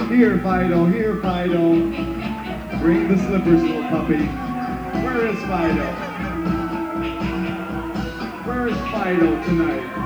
Here, Fido, here, Fido. Bring the slippers, little puppy. Where is Fido? Where is Fido tonight?